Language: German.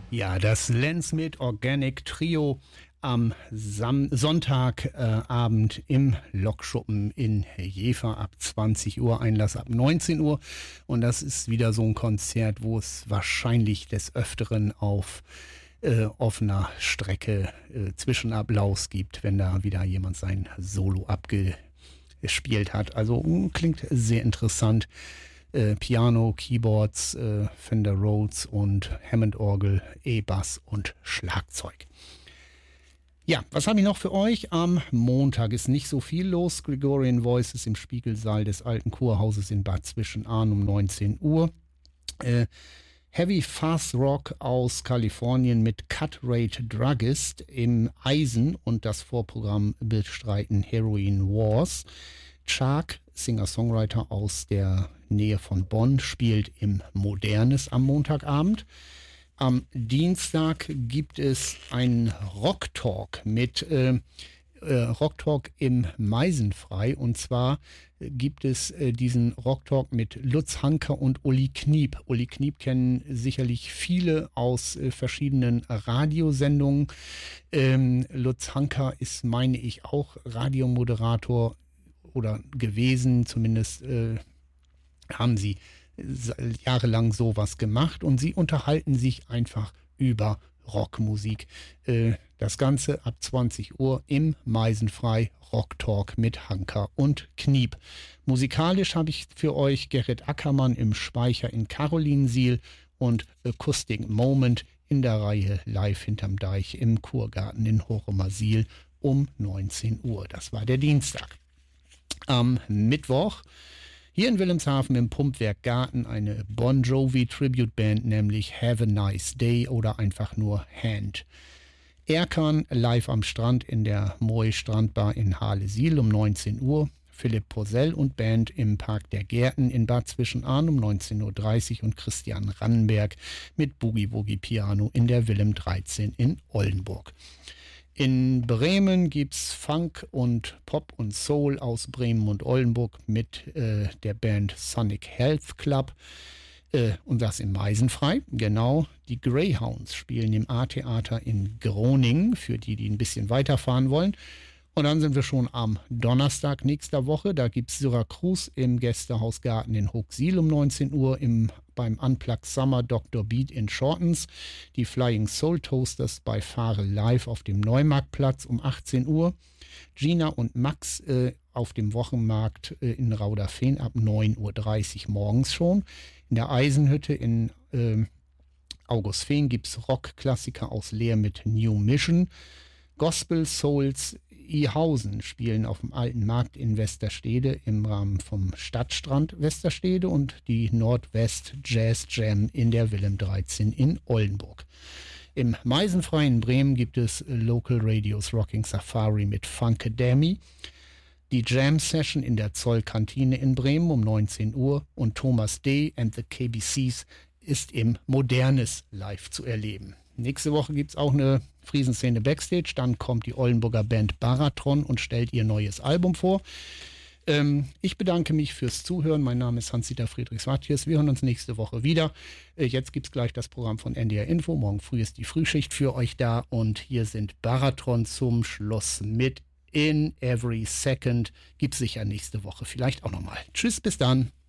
Ja, das Lensmith Organic Trio am Sonntagabend im Lokschuppen in Jever ab 20 Uhr, Einlass ab 19 Uhr. Und das ist wieder so ein Konzert, wo es wahrscheinlich des Öfteren auf offener Strecke Zwischenapplaus gibt, wenn da wieder jemand sein Solo abgespielt hat. Also klingt sehr interessant. Piano, Keyboards, Fender Rhodes und Hammond-Orgel, E-Bass und Schlagzeug. Ja, was habe ich noch für euch? Am Montag ist nicht so viel los. Gregorian Voices im Spiegelsaal des alten Kurhauses in Bad Zwischenahn um 19 Uhr. Heavy Fast Rock aus Kalifornien mit Cut Rate Druggist im Eisen und das Vorprogramm bestreiten Heroin Wars. Chark, Singer-Songwriter aus der Nähe von Bonn, spielt im Modernes am Montagabend. Am Dienstag gibt es einen Rock-Talk mit Rock-Talk im Meisenfrei. Und zwar gibt es diesen Rock-Talk mit Lutz Hanker und Uli Kniep. Uli Kniep kennen sicherlich viele aus verschiedenen Radiosendungen. Lutz Hanker ist, meine ich, auch Radiomoderator oder gewesen. Zumindest haben sie jahrelang sowas gemacht und sie unterhalten sich einfach über Rockmusik. Das Ganze ab 20 Uhr im Meisenfrei Rock Talk mit Hanker und Kniep. Musikalisch habe ich für euch Gerrit Ackermann im Speicher in Carolinsiel und Acoustic Moment in der Reihe Live hinterm Deich im Kurgarten in Hochomersiel um 19 Uhr. Das war der Dienstag. Am Mittwoch hier in Wilhelmshaven im Pumpwerk Garten eine Bon Jovi Tribute Band, nämlich Have a Nice Day oder einfach nur Hand. Erkan live am Strand in der Moe Strandbar in Harlesiel um 19 Uhr. Philipp Porsell und Band im Park der Gärten in Bad Zwischenahn um 19.30 Uhr und Christian Rannenberg mit Boogie Woogie Piano in der Willem 13 in Oldenburg. In Bremen gibt's Funk und Pop und Soul aus Bremen und Oldenburg mit der Band Sonic Health Club und das im Meisenfrei. Genau, die Greyhounds spielen im A-Theater in Groningen, für die ein bisschen weiterfahren wollen. Und dann sind wir schon am Donnerstag nächster Woche. Da gibt es Syrakus im Gästehausgarten in Hochsiel um 19 Uhr, beim Unplugged Summer Dr. Beat in Shortens. Die Flying Soul Toasters bei Fahre Live auf dem Neumarktplatz um 18 Uhr. Gina und Max auf dem Wochenmarkt in Rauderfehn ab 9.30 Uhr morgens schon. In der Eisenhütte in Augustfehn gibt es Rockklassiker aus Leer mit New Mission. Gospel Souls Ihausen spielen auf dem Alten Markt in Westerstede im Rahmen vom Stadtstrand Westerstede und die Nordwest Jazz Jam in der Willem 13 in Oldenburg. Im Meisenfrei in Bremen gibt es Local Radios Rocking Safari mit Funkademy, die Jam Session in der Zollkantine in Bremen um 19 Uhr und Thomas D. and the KBCs ist im Modernes live zu erleben. Nächste Woche gibt es auch eine Friesenszene Backstage. Dann kommt die Oldenburger Band Baratron und stellt ihr neues Album vor. Ich bedanke mich fürs Zuhören. Mein Name ist Hans-Dieter Friedrichs-Matthias. Wir hören uns nächste Woche wieder. Jetzt gibt es gleich das Programm von NDR Info. Morgen früh ist die Frühschicht für euch da. Und hier sind Baratron zum Schluss mit In Every Second. Gibt es sicher nächste Woche vielleicht auch nochmal. Tschüss, bis dann.